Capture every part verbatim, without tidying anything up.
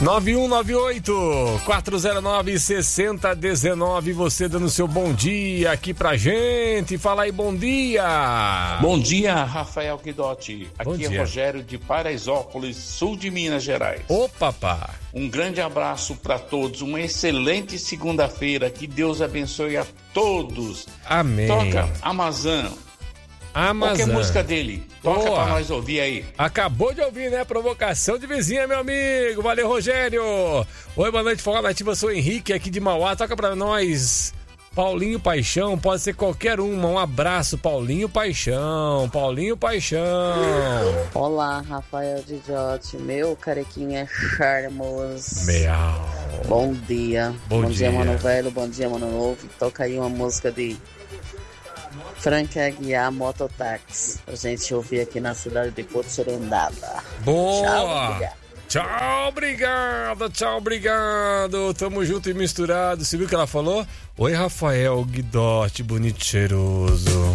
nove um nove oito, quatro zero nove, seis zero um nove, você dando seu bom dia aqui pra gente. Fala aí, bom dia. Bom dia, Rafael Guidotti. Bom Aqui dia. é Rogério de Paraisópolis, sul de Minas Gerais. Opa, pá. Um grande abraço para todos, uma excelente segunda-feira, que Deus abençoe a todos. Amém. Toca Amazon. Amazon. Qualquer música dele, toca Boa. pra nós ouvir aí. Acabou de ouvir, né? Provocação de vizinha, meu amigo. Valeu, Rogério. Oi, boa noite, Forró Nativa. Sou o Henrique aqui de Mauá. Toca pra nós, Paulinho Paixão. Pode ser qualquer uma. Um abraço, Paulinho Paixão. Paulinho Paixão. Olá, Rafael Guidotti, meu carequinha charmoso. Meau. Bom dia. Bom dia. dia, mano velho. Bom dia, mano novo. Toca aí uma música de Frank Aguiar, Mototáxi. A gente ouvir aqui na cidade de Porto Serendaba. Boa. Tchau, obrigado. Tchau, obrigado, tchau, obrigado. Tamo junto e misturado. Você viu o que ela falou? Oi, Rafael Guidotti, bonito, cheiroso.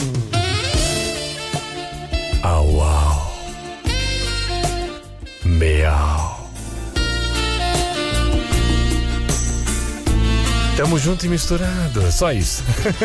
Au, au. Meau. Tamo junto e misturado, só isso.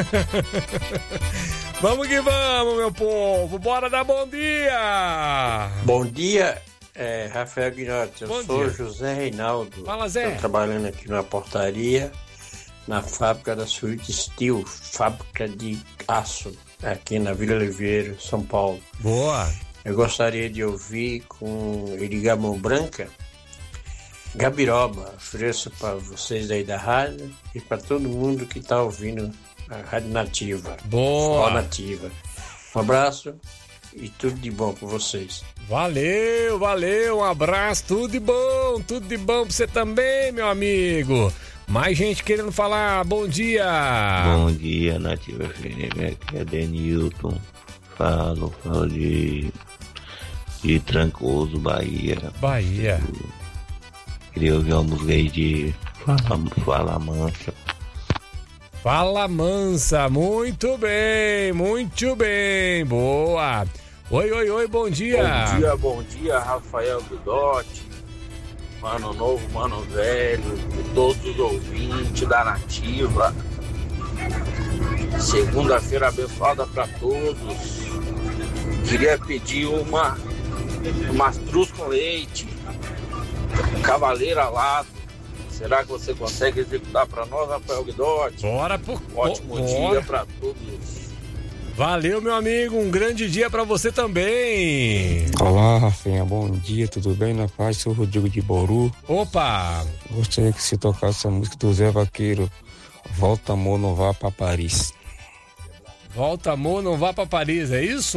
Vamos que vamos, meu povo. Bora dar bom dia. Bom dia, é, Rafael Guidotti. Eu Bom sou dia. José Reinaldo. Fala, Zé. Estou trabalhando aqui na portaria, na fábrica da Suíte Steel, fábrica de aço, aqui na Vila Oliveira, São Paulo. Boa. Eu gostaria de ouvir com Edgar Mão Branca, Gabiroba. Ofereço para vocês aí da rádio e para todo mundo que está ouvindo a Rádio Nativa. Boa. Ó Nativa. Um abraço e tudo de bom para vocês. Valeu, valeu, um abraço, tudo de bom, tudo de bom pra você também, meu amigo. Mais gente querendo falar, bom dia. Bom dia, Nativa F M, aqui é Denilton. Falo, falo de, de Trancoso, Bahia. Bahia. Queria ouvir uma música aí de Fala, Fala Mansa. Fala Mansa, muito bem, muito bem, boa. Oi, oi, oi, bom dia. Bom dia, bom dia, Rafael Guidotti, mano novo, mano velho, e todos os ouvintes da Nativa. Segunda-feira abençoada para todos. Queria pedir uma mastruz com leite, cavaleiro alado. Será que você consegue executar para nós, Rafael Guidotti? Bora pro Ótimo bora. dia para todos. Valeu, meu amigo, um grande dia pra você também. Olá, Rafinha, bom dia, tudo bem? Na paz, sou o Rodrigo de Boru. Opa! Gostaria que você tocasse essa música do Zé Vaqueiro, Volta Amor, Não Vá Pra Paris. Volta, amor, não vá pra Paris, é isso?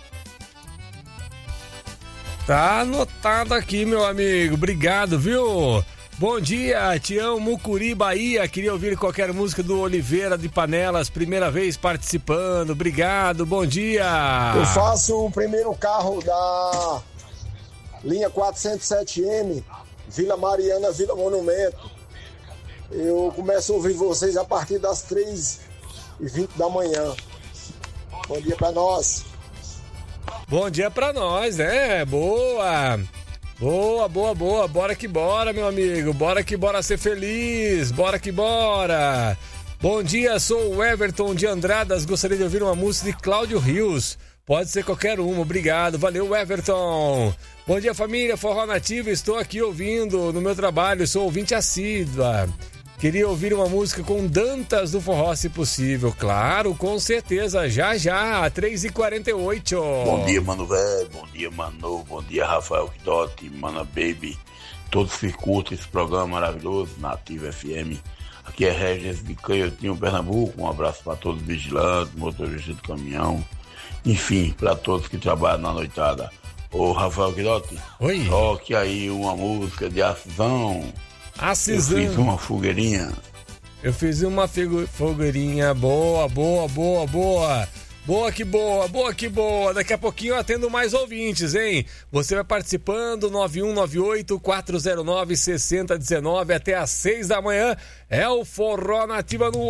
Tá anotado aqui, meu amigo. Obrigado, viu? Bom dia, Tião Mucuri, Bahia. Queria ouvir qualquer música do Oliveira de Panelas, primeira vez participando. Obrigado, bom dia. Eu faço o primeiro carro da linha quatrocentos e sete M, Vila Mariana, Vila Monumento. Eu começo a ouvir vocês a partir das três e vinte da manhã. Bom dia pra nós. Bom dia pra nós, né? Boa. Boa, boa, boa. Bora que bora, meu amigo. Bora que bora ser feliz. Bora que bora. Bom dia, sou o Everton de Andradas. Gostaria de ouvir uma música de Cláudio Rios. Pode ser qualquer uma. Obrigado. Valeu, Everton. Bom dia, família. Forró Nativa. Estou aqui ouvindo no meu trabalho. Sou ouvinte assídua. Queria ouvir uma música com Dantas do Forró, se possível. Claro, com certeza. Já, já. três e quarenta e oito. Bom dia, mano velho. Bom dia, mano. Bom dia, Rafael Guidotti, Mana Baby. Todos que curtem esse programa maravilhoso, Nativa F M. Aqui é Regis de Canhotinho, Pernambuco. Um abraço para todos os vigilantes, motoristas do caminhão. Enfim, para todos que trabalham na noitada. Ô, Rafael Guidotti. Oi. Toque aí uma música de ação. Acisão. Eu fiz uma fogueirinha. Eu fiz uma figu- fogueirinha. Boa, boa, boa, boa. Boa que boa, boa que boa. Daqui a pouquinho eu atendo mais ouvintes, hein? Você vai participando, nove um nove oito, quatro zero nove, seis zero um nove até às seis da manhã. É o Forró Nativa no